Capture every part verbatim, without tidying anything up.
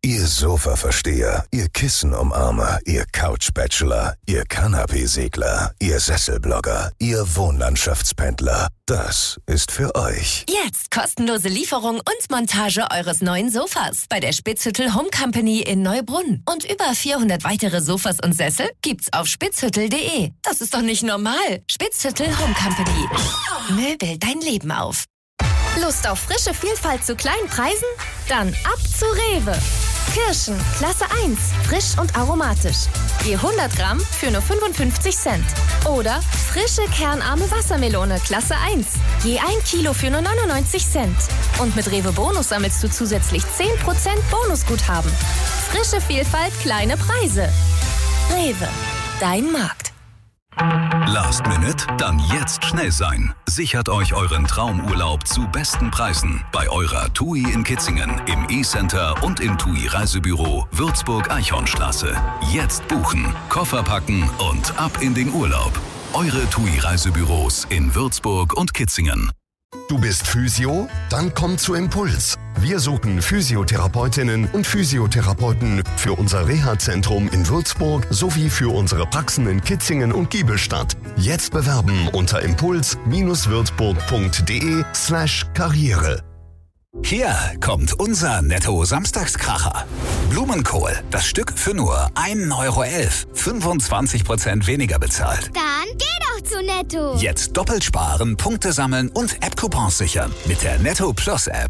Ihr Sofa-Versteher, Ihr Kissen-Umarmer, Ihr Couch-Bachelor, Ihr Kanapee-Segler, Ihr Sesselblogger, Ihr Wohnlandschaftspendler. Das ist für euch. Jetzt kostenlose Lieferung und Montage eures neuen Sofas bei der Spitzhüttel Home Company in Neubrunn. Und über vierhundert weitere Sofas und Sessel gibt's auf spitzhüttel punkt de. Das ist doch nicht normal. Spitzhüttel Home Company. Möbel dein Leben auf. Lust auf frische Vielfalt zu kleinen Preisen? Dann ab zu Rewe. Kirschen, Klasse eins, frisch und aromatisch. Je hundert Gramm für nur fünfundfünfzig Cent. Oder frische kernarme Wassermelone, Klasse eins. Je ein Kilo für nur neunundneunzig Cent. Und mit Rewe Bonus sammelst du zusätzlich zehn Prozent Bonusguthaben. Frische Vielfalt, kleine Preise. Rewe, dein Markt. Last Minute? Dann jetzt schnell sein. Sichert euch euren Traumurlaub zu besten Preisen bei eurer TUI in Kitzingen, im E-Center und im TUI Reisebüro Würzburg-Eichhornstraße. Jetzt buchen, Koffer packen und ab in den Urlaub. Eure TUI Reisebüros in Würzburg und Kitzingen. Du bist Physio? Dann komm zu Impuls. Wir suchen Physiotherapeutinnen und Physiotherapeuten für unser Reha-Zentrum in Würzburg sowie für unsere Praxen in Kitzingen und Giebelstadt. Jetzt bewerben unter impuls-würzburg.de slash Karriere. Hier kommt unser Netto-Samstagskracher. Blumenkohl, das Stück für nur ein Euro elf. fünfundzwanzig Prozent weniger bezahlt. Dann geh doch zu Netto. Jetzt doppelt sparen, Punkte sammeln und App-Coupons sichern mit der Netto Plus App.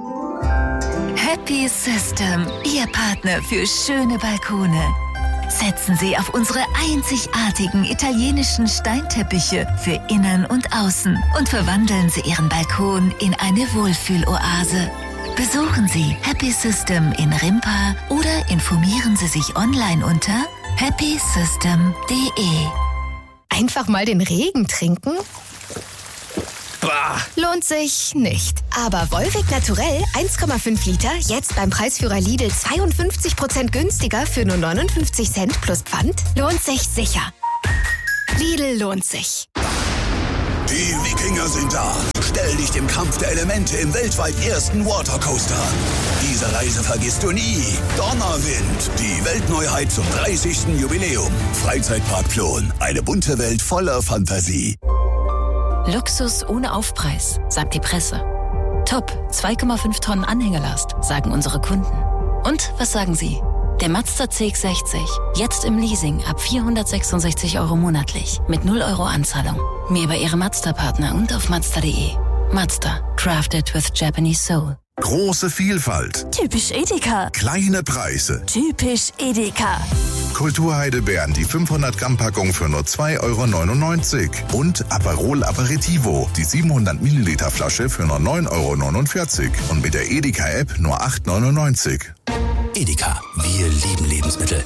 Happy System, Ihr Partner für schöne Balkone. Setzen Sie auf unsere einzigartigen italienischen Steinteppiche für Innen und Außen und verwandeln Sie Ihren Balkon in eine Wohlfühloase. Besuchen Sie Happy System in Rimpa oder informieren Sie sich online unter happy system punkt de. Einfach mal den Regen trinken? Bah. Lohnt sich nicht. Aber Volvic Naturell eins Komma fünf Liter jetzt beim Preisführer Lidl zweiundfünfzig Prozent günstiger für nur neunundfünfzig Cent plus Pfand lohnt sich sicher. Lidl lohnt sich. Die Wikinger sind da. Stell dich dem Kampf der Elemente im weltweit ersten Watercoaster an. Diese Reise vergisst du nie. Donnerwind, die Weltneuheit zum dreißigsten Jubiläum. Freizeitpark Plon, eine bunte Welt voller Fantasie. Luxus ohne Aufpreis, sagt die Presse. Top, zwei Komma fünf Tonnen Anhängelast, sagen unsere Kunden. Und was sagen Sie? Der Mazda C X sechzig, jetzt im Leasing ab vierhundertsechsundsechzig Euro monatlich, mit null Euro Anzahlung. Mehr bei Ihrem Mazda-Partner und auf mazda punkt de. Mazda, crafted with Japanese soul. Große Vielfalt. Typisch Edeka. Kleine Preise. Typisch Edeka. Kulturheidelbeeren, die fünfhundert Gramm Packung für nur zwei Euro neunundneunzig. Und Aperol Aperitivo, die siebenhundert Milliliter Flasche für nur neun Euro neunundvierzig. Und mit der Edeka-App nur acht Euro neunundneunzig. Edeka, wir lieben Lebensmittel.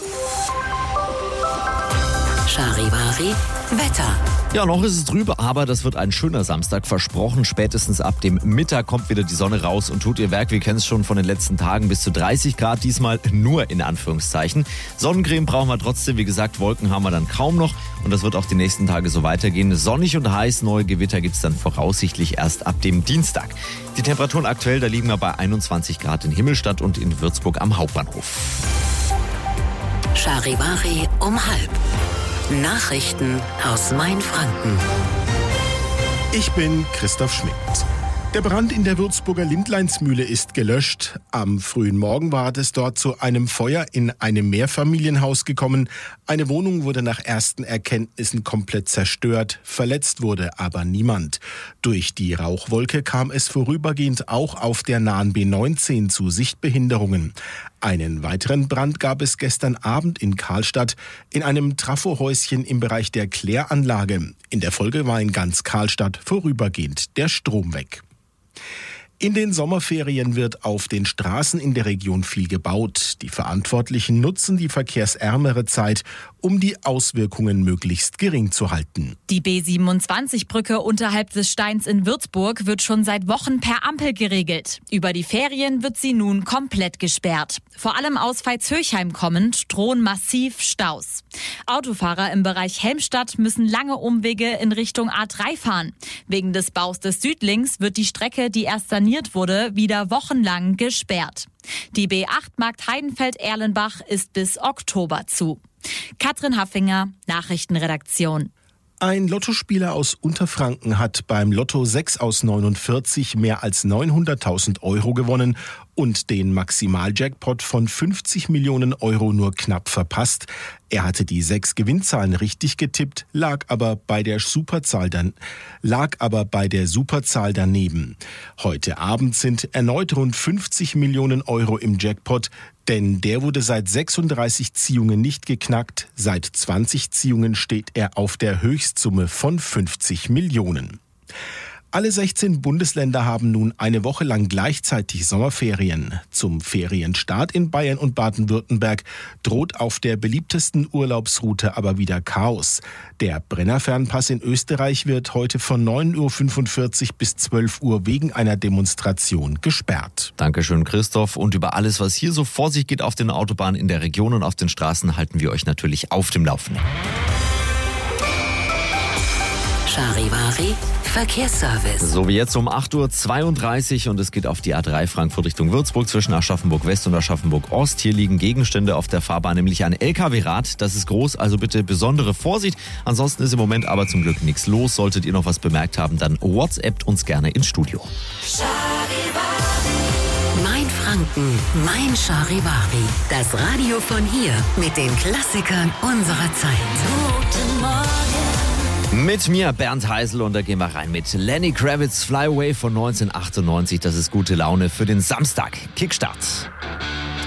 Charivari, Wetter. Ja, noch ist es drüber, aber das wird ein schöner Samstag versprochen. Spätestens ab dem Mittag kommt wieder die Sonne raus und tut ihr Werk. Wir kennen es schon von den letzten Tagen, bis zu dreißig Grad, diesmal nur in Anführungszeichen. Sonnencreme brauchen wir trotzdem, wie gesagt, Wolken haben wir dann kaum noch und das wird auch die nächsten Tage so weitergehen. Sonnig und heiß, neue Gewitter gibt es dann voraussichtlich erst ab dem Dienstag. Die Temperaturen aktuell, da liegen wir bei einundzwanzig Grad in Himmelstadt und in Würzburg am Hauptbahnhof. Charivari um halb. Nachrichten aus Mainfranken. Ich bin Christoph Schmidt. Der Brand in der Würzburger Lindleinsmühle ist gelöscht. Am frühen Morgen war es dort zu einem Feuer in einem Mehrfamilienhaus gekommen. Eine Wohnung wurde nach ersten Erkenntnissen komplett zerstört. Verletzt wurde aber niemand. Durch die Rauchwolke kam es vorübergehend auch auf der nahen B neunzehn zu Sichtbehinderungen. Einen weiteren Brand gab es gestern Abend in Karlstadt in einem Trafohäuschen im Bereich der Kläranlage. In der Folge war in ganz Karlstadt vorübergehend der Strom weg. In den Sommerferien wird auf den Straßen in der Region viel gebaut. Die Verantwortlichen nutzen die verkehrsärmere Zeit, um die Auswirkungen möglichst gering zu halten. Die B siebenundzwanzig-Brücke unterhalb des Steins in Würzburg wird schon seit Wochen per Ampel geregelt. Über die Ferien wird sie nun komplett gesperrt. Vor allem aus Veitshöchheim kommend drohen massiv Staus. Autofahrer im Bereich Helmstadt müssen lange Umwege in Richtung A drei fahren. Wegen des Baus des Südlings wird die Strecke, die erst saniert wurde, wieder wochenlang gesperrt. Die B acht Markt-Heidenfeld-Erlenbach ist bis Oktober zu. Katrin Haffinger, Nachrichtenredaktion. Ein Lottospieler aus Unterfranken hat beim Lotto sechs aus neunundvierzig mehr als neunhunderttausend Euro gewonnen und den Maximaljackpot von fünfzig Millionen Euro nur knapp verpasst. Er hatte die sechs Gewinnzahlen richtig getippt, lag aber bei der Superzahl dann, lag aber bei der Superzahl daneben. Heute Abend sind erneut rund fünfzig Millionen Euro im Jackpot, denn der wurde seit sechsunddreißig Ziehungen nicht geknackt. Seit zwanzig Ziehungen steht er auf der Höchstsumme von fünfzig Millionen. Alle sechzehn Bundesländer haben nun eine Woche lang gleichzeitig Sommerferien. Zum Ferienstart in Bayern und Baden-Württemberg droht auf der beliebtesten Urlaubsroute aber wieder Chaos. Der Brennerfernpass in Österreich wird heute von neun Uhr fünfundvierzig bis zwölf Uhr wegen einer Demonstration gesperrt. Dankeschön, Christoph. Und über alles, was hier so vor sich geht auf den Autobahnen in der Region und auf den Straßen, halten wir euch natürlich auf dem Laufenden. Charivari Verkehrsservice. So wie jetzt um acht Uhr zweiunddreißig und es geht auf die A drei Frankfurt Richtung Würzburg zwischen Aschaffenburg West und Aschaffenburg Ost. Hier liegen Gegenstände auf der Fahrbahn, nämlich ein L K W-Rad. Das ist groß, also bitte besondere Vorsicht. Ansonsten ist im Moment aber zum Glück nichts los. Solltet ihr noch was bemerkt haben, dann WhatsAppt uns gerne ins Studio. Mein Franken, mein Charivari. Das Radio von hier mit den Klassikern unserer Zeit. Guten Morgen. Mit mir Bernd Heisel und da gehen wir rein mit Lenny Kravitz Fly Away von neunzehnhundertachtundneunzig. Das ist gute Laune für den Samstag. Kickstart.